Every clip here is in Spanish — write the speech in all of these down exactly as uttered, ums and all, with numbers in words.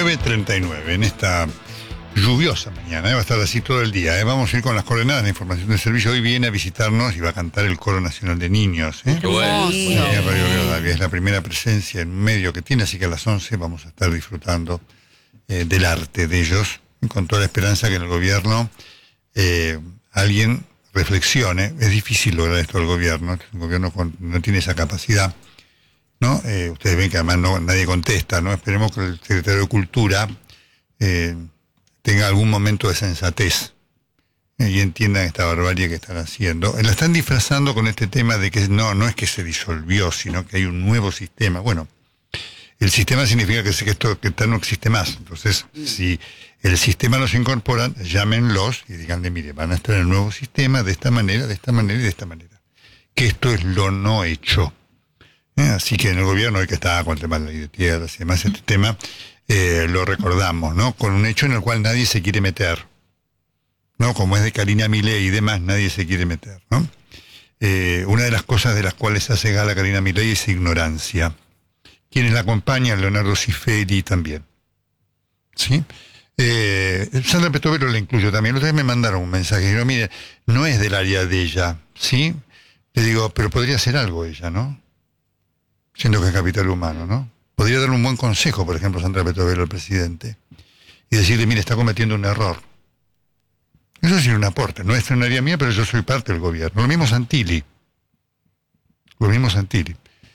nueve treinta y nueve, en esta lluviosa mañana, ¿eh? Va a estar así todo el día, ¿eh? Vamos a ir con las coordenadas de información del servicio. Hoy viene a visitarnos y va a cantar el Coro Nacional de Niños, ¿eh? Qué bueno. Eh, Radio Rivadavia, es la primera presencia en medio que tiene, así que a las once vamos a estar disfrutando eh, del arte de ellos, con toda la esperanza que en el gobierno eh, alguien reflexione. Es difícil lograr esto del gobierno, el gobierno con, no tiene esa capacidad, ¿no? Eh, ustedes ven que además no, nadie contesta, ¿no? Esperemos que el secretario de Cultura eh, tenga algún momento de sensatez eh, y entiendan esta barbarie que están haciendo. Eh, la están disfrazando con este tema de que no, no es que se disolvió, sino que hay un nuevo sistema. Bueno, el sistema significa que, que esto que tal no existe más. Entonces, si el sistema los incorporan, llámenlos y díganle, mire, van a estar en el nuevo sistema de esta manera, de esta manera y de esta manera. Que esto es lo no hecho. Eh, así que en el gobierno hoy que está con el tema de la ley de tierras y demás, este tema eh, lo recordamos, ¿no? Con un hecho en el cual nadie se quiere meter, ¿no? Como es de Karina Milei y demás, nadie se quiere meter, ¿no? Eh, una de las cosas de las cuales hace gala Karina Milei es ignorancia. Quienes la acompañan, Leonardo Ciferi también, ¿sí? Eh, Sandra Petovero la incluyo también. Ustedes me mandaron un mensaje y dijeron, mire, no es del área de ella, ¿sí? Le digo, pero podría hacer algo ella, ¿no? Siendo que es capital humano, ¿no? Podría darle un buen consejo, por ejemplo, Sandra Petovero al presidente, y decirle, mire, está cometiendo un error. Eso sí, un aporte. No es un área mía, pero yo soy parte del gobierno. Lo mismo Santilli. Lo mismo Santilli.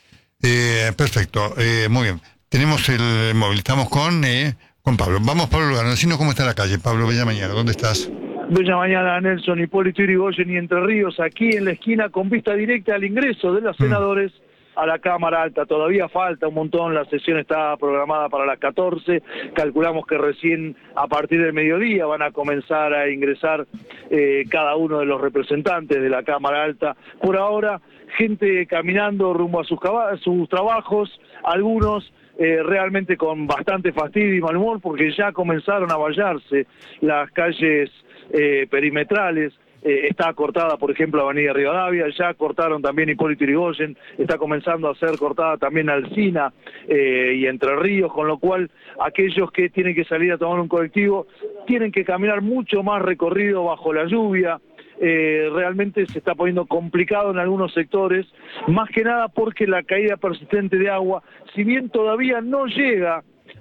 Eh, perfecto, eh, muy bien. Tenemos el móvil, estamos con, eh, con Pablo. Vamos, Pablo Lugano, decinos cómo está la calle. Pablo, bella mañana, ¿dónde estás? Bella mañana, Nelson, Hipólito Yrigoyen y Entre Ríos, aquí en la esquina con vista directa al ingreso de los senadores mm. a la Cámara Alta. Todavía falta un montón, la sesión está programada para las catorce, calculamos que recién a partir del mediodía van a comenzar a ingresar eh, cada uno de los representantes de la Cámara Alta. Por ahora, gente caminando rumbo a sus, a sus trabajos, algunos Eh, realmente con bastante fastidio y mal humor porque ya comenzaron a vallarse las calles eh, perimetrales. Eh, está cortada, por ejemplo, Avenida Rivadavia, ya cortaron también Hipólito Yrigoyen, está comenzando a ser cortada también Alsina eh, y Entre Ríos, con lo cual aquellos que tienen que salir a tomar un colectivo tienen que caminar mucho más recorrido bajo la lluvia. Eh, realmente se está poniendo complicado en algunos sectores, más que nada porque la caída persistente de agua, si bien todavía no llega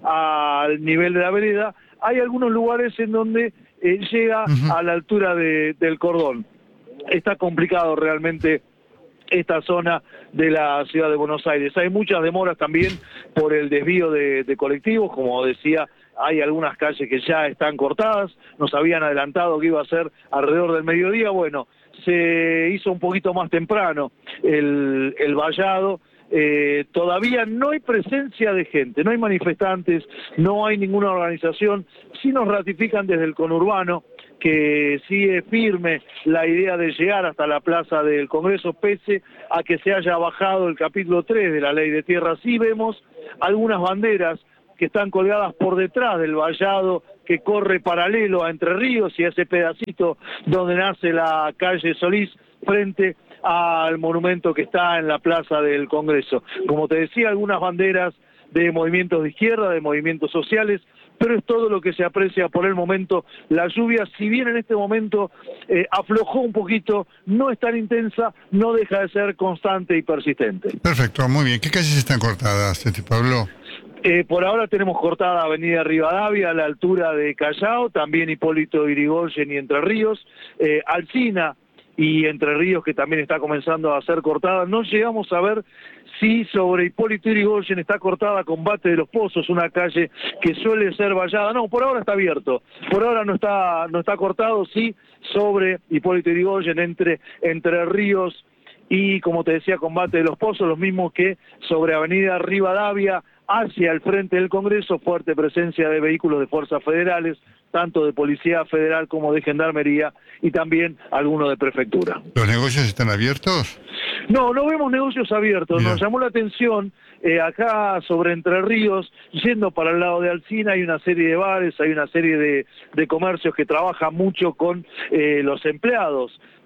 al nivel de la vereda, hay algunos lugares en donde eh, llega uh-huh. a la altura de, del cordón. Está complicado realmente esta zona de la ciudad de Buenos Aires. Hay muchas demoras también por el desvío de, de colectivos, como decía, hay algunas calles que ya están cortadas, nos habían adelantado que iba a ser alrededor del mediodía, bueno, se hizo un poquito más temprano el, el vallado, eh, todavía no hay presencia de gente, no hay manifestantes, no hay ninguna organización, sí nos ratifican desde el conurbano que sigue firme la idea de llegar hasta la plaza del Congreso, pese a que se haya bajado el capítulo tres de la Ley de Tierra. Sí vemos algunas banderas que están colgadas por detrás del vallado que corre paralelo a Entre Ríos y a ese pedacito donde nace la calle Solís frente al monumento que está en la plaza del Congreso. Como te decía, algunas banderas de movimientos de izquierda, de movimientos sociales, pero es todo lo que se aprecia por el momento. La lluvia, si bien en este momento eh, aflojó un poquito, no es tan intensa, no deja de ser constante y persistente. Perfecto, muy bien. ¿Qué calles están cortadas, este Pablo? Eh, por ahora tenemos cortada Avenida Rivadavia a la altura de Callao, también Hipólito Yrigoyen y Entre Ríos, eh, Alsina y Entre Ríos que también está comenzando a ser cortada. No llegamos a ver si sobre Hipólito Yrigoyen está cortada Combate de los Pozos, una calle que suele ser vallada. No, por ahora está abierto, por ahora no está, no está cortado, sí sobre Hipólito Yrigoyen entre Entre Ríos y, como te decía, Combate de los Pozos, los mismos que sobre Avenida Rivadavia hacia el frente del Congreso, fuerte presencia de vehículos de fuerzas federales, tanto de Policía Federal como de Gendarmería, y también algunos de Prefectura. ¿Los negocios están abiertos? No, no vemos negocios abiertos. Bien. Nos llamó la atención, eh, acá sobre Entre Ríos, yendo para el lado de Alsina, hay una serie de bares, hay una serie de, de comercios que trabajan mucho con eh, los empleados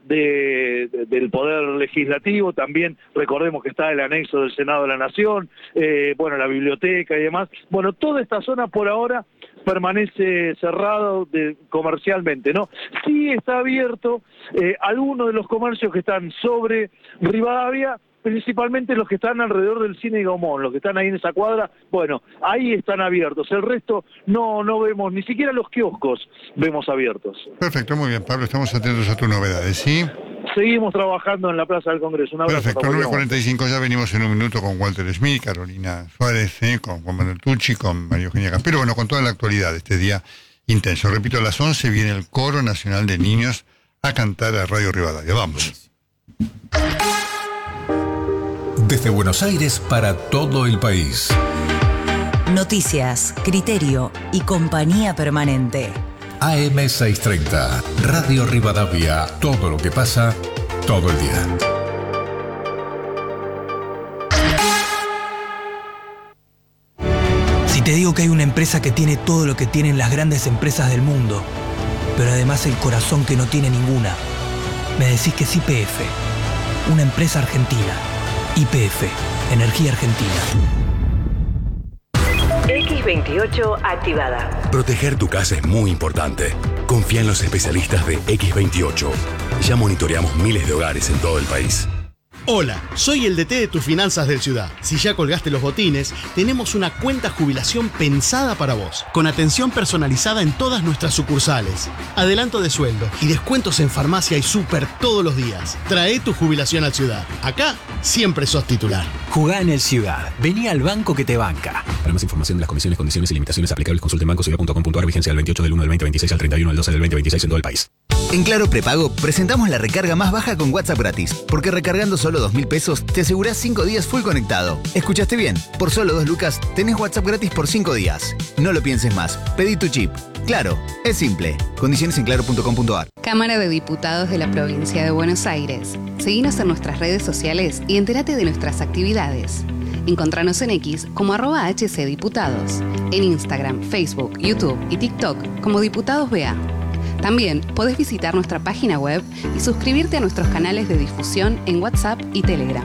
de, de, del Poder Legislativo, también recordemos que está el anexo del Senado de la Nación, eh, bueno, la biblioteca y demás. Bueno, toda esta zona por ahora permanece cerrado de, comercialmente, ¿no? Sí está abierto eh, algunos de los comercios que están sobre Rivadavia, principalmente los que están alrededor del Cine Gaumont, los que están ahí en esa cuadra, bueno, ahí están abiertos. El resto no no vemos, ni siquiera los kioscos vemos abiertos. Perfecto, muy bien, Pablo, estamos atentos a tus novedades, ¿sí? Seguimos trabajando en la Plaza del Congreso. Un abrazo. Perfecto, nueve cuarenta y cinco, ya venimos en un minuto con Walter Smith, Carolina Suárez, ¿eh? con Juan Manuel Tucci, con María Eugenia Campero, bueno, con toda la actualidad de este día intenso. Repito, a las once viene el Coro Nacional de Niños a cantar a Radio Rivadavia. Vamos. Desde Buenos Aires para todo el país. Noticias, criterio y compañía permanente. A M seiscientos treinta, Radio Rivadavia. Todo lo que pasa, todo el día. Si te digo que hay una empresa que tiene todo lo que tienen las grandes empresas del mundo, pero además el corazón que no tiene ninguna, me decís que es Y P F, una empresa argentina. Y P F, Energía Argentina. X veintiocho activada. Proteger tu casa es muy importante. Confía en los especialistas de X veintiocho. Ya monitoreamos miles de hogares en todo el país. Hola, soy el D T de tus finanzas del Ciudad. Si ya colgaste los botines, tenemos una cuenta jubilación pensada para vos, con atención personalizada en todas nuestras sucursales, adelanto de sueldo y descuentos en farmacia y súper todos los días. Trae tu jubilación al Ciudad. Acá siempre sos titular. Jugá en el Ciudad. Vení al banco que te banca. Para más información de las condiciones, condiciones y limitaciones aplicables, consulte en banco ciudad punto com punto a r. Vigencia del veintiocho del uno del veinte veintiséis al treinta y uno del doce del veinte veintiséis en todo el país. En Claro Prepago presentamos la recarga más baja con WhatsApp gratis, porque recargando solo dos mil pesos te asegurás cinco días full conectado. ¿Escuchaste bien? Por solo dos lucas tenés WhatsApp gratis por cinco días. No lo pienses más. Pedí tu chip. Claro, es simple. Condiciones en claro punto com punto a r. Cámara de Diputados de la Provincia de Buenos Aires. Seguinos en nuestras redes sociales y entérate de nuestras actividades. Encontranos en X como arroba hcdiputados, en Instagram, Facebook, YouTube y TikTok como Diputados B A. También podés visitar nuestra página web y suscribirte a nuestros canales de difusión en WhatsApp y Telegram.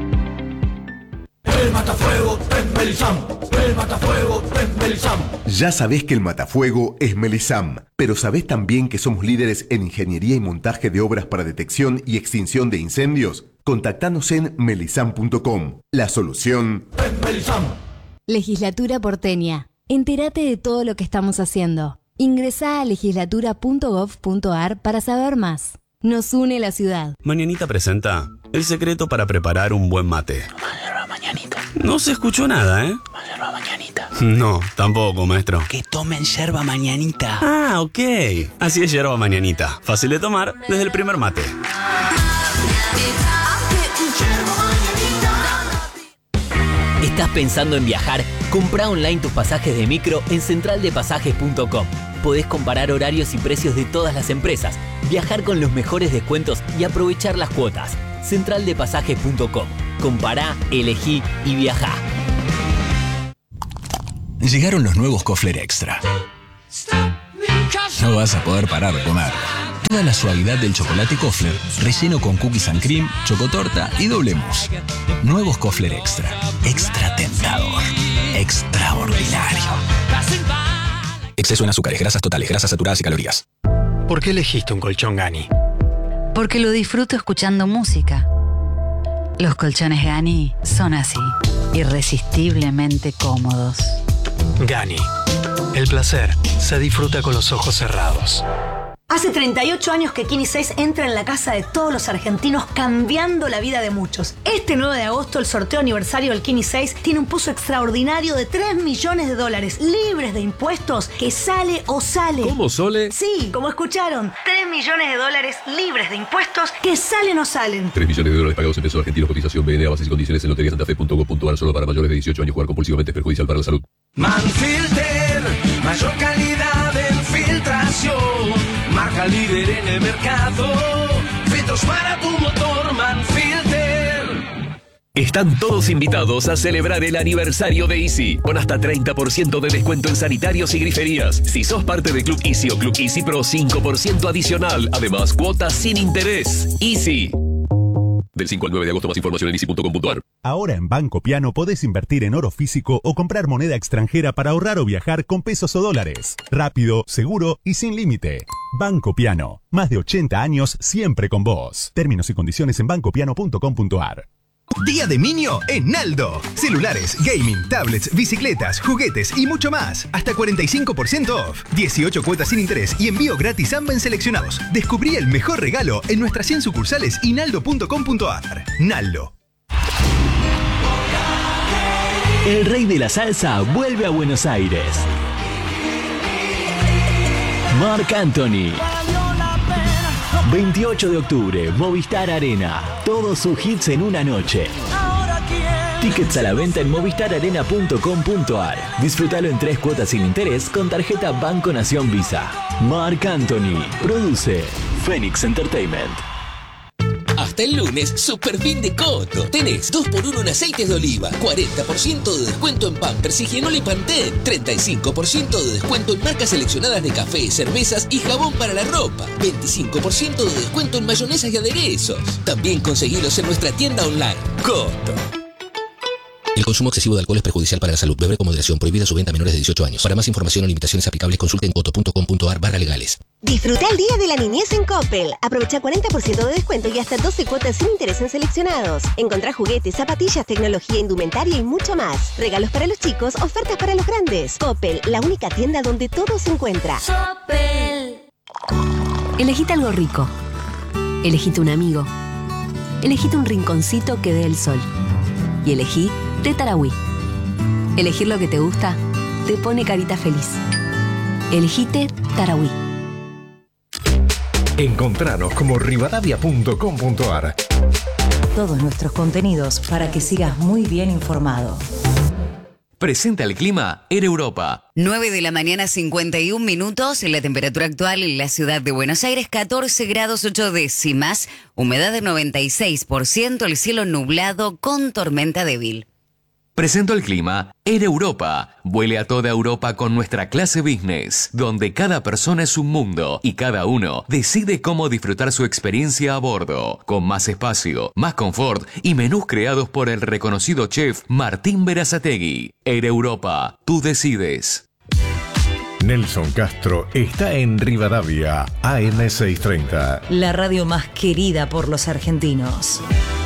El matafuego es Melisam, el matafuego es Melisam. Ya sabés que el matafuego es Melisam, pero sabés también que somos líderes en ingeniería y montaje de obras para detección y extinción de incendios. Contactanos en melisam punto com. La solución es Melisam. Legislatura porteña. Entérate de todo lo que estamos haciendo. Ingresá a legislatura punto gov punto a r para saber más. Nos une la ciudad. Mañanita presenta el secreto para preparar un buen mate. Toma yerba mañanita. No se escuchó nada, ¿eh? Toma yerba mañanita. No, tampoco, maestro. Que tomen yerba mañanita. Ah, ok. Así es yerba mañanita. Fácil de tomar desde el primer mate. ¿Estás pensando en viajar? Comprá online tus pasajes de micro en central de pasajes punto com. Podés comparar horarios y precios de todas las empresas, viajar con los mejores descuentos y aprovechar las cuotas. central de pasajes punto com. Compará, elegí y viajá. Llegaron los nuevos Kofler Extra. No vas a poder parar de comer. Toda la suavidad del chocolate Kofler, relleno con cookies and cream, chocotorta y doble mousse. Nuevos Kofler Extra. Extra tentador. Extraordinario. Exceso en azúcares, grasas totales, grasas saturadas y calorías. ¿Por qué elegiste un colchón Gani? Porque lo disfruto escuchando música. Los colchones Gani son así, irresistiblemente cómodos. Gani. El placer se disfruta con los ojos cerrados. Hace treinta y ocho años que Kini seis entra en la casa de todos los argentinos, cambiando la vida de muchos. Este nueve de agosto, el sorteo aniversario del Kini seis tiene un pozo extraordinario de tres millones de dólares, libres de impuestos, que sale o sale. ¿Cómo, Sole? Sí, como escucharon, tres millones de dólares libres de impuestos, que salen o salen. tres millones de dólares pagados en pesos argentinos, cotización B N A, bases y condiciones en lotería santa fe punto gov punto a r, solo para mayores de dieciocho años. Jugar compulsivamente es perjudicial para la salud. Manfilter, mayor calidad en filtración. Marca líder en el mercado. Filtros para tu motor, Manfilter. Están todos invitados a celebrar el aniversario de Easy, con hasta treinta por ciento de descuento en sanitarios y griferías. Si sos parte de Club Easy o Club Easy Pro, cinco por ciento adicional. Además, cuotas sin interés. Easy. Del cinco al nueve de agosto, más información en easy punto com punto ar. Ahora en Banco Piano podés invertir en oro físico o comprar moneda extranjera para ahorrar o viajar con pesos o dólares. Rápido, seguro y sin límite. Banco Piano. Más de ochenta años siempre con vos. Términos y condiciones en banco piano punto com punto ar. Día de Minio en Naldo. Celulares, gaming, tablets, bicicletas, juguetes y mucho más. Hasta cuarenta y cinco por ciento off. dieciocho cuotas sin interés y envío gratis a Amben seleccionados. Descubrí el mejor regalo en nuestras cien sucursales y naldo punto com punto ar. Naldo. El rey de la salsa vuelve a Buenos Aires. Marc Anthony. veintiocho de octubre, Movistar Arena. Todos sus hits en una noche. Tickets a la venta en movistar arena punto com punto ar. Disfrútalo en tres cuotas sin interés con tarjeta Banco Nación Visa. Marc Anthony. Produce Phoenix Entertainment. Hasta el lunes, super fin de Coto. Tenés dos por uno en aceites de oliva, cuarenta por ciento de descuento en Pampers, Higienol y Pantene, treinta y cinco por ciento de descuento en marcas seleccionadas de café, cervezas y jabón para la ropa, veinticinco por ciento de descuento en mayonesas y aderezos. También conseguilos en nuestra tienda online. Coto. El consumo excesivo de alcohol es perjudicial para la salud. Beber con moderación. Prohibida su venta a menores de dieciocho años. Para más información o limitaciones aplicables, consulte en coto punto com punto ar barra legales. Disfruta el Día de la Niñez en Coppel. Aprovecha cuarenta por ciento de descuento y hasta doce cuotas sin interés en seleccionados. Encontrá juguetes, zapatillas, tecnología, indumentaria y mucho más. Regalos para los chicos, ofertas para los grandes. Coppel, la única tienda donde todo se encuentra. Coppel. Elegite algo rico. Elegite un amigo. Elegite un rinconcito que dé el sol. Y elegí Té Tarahui. Elegir lo que te gusta te pone carita feliz. Elegite Tarahui. Encontranos como rivadavia punto com punto ar. Todos nuestros contenidos para que sigas muy bien informado. Presenta el clima Air Europa. nueve de la mañana, cincuenta y un minutos. La temperatura actual en la ciudad de Buenos Aires, catorce grados ocho décimas. Humedad de noventa y seis por ciento. El cielo nublado con tormenta débil. Presento el clima Air Europa. Vuele a toda Europa con nuestra clase business, donde cada persona es un mundo y cada uno decide cómo disfrutar su experiencia a bordo, con más espacio, más confort y menús creados por el reconocido chef Martín Berazategui. Air Europa, tú decides. Nelson Castro está en Rivadavia, A M seiscientos treinta. La radio más querida por los argentinos.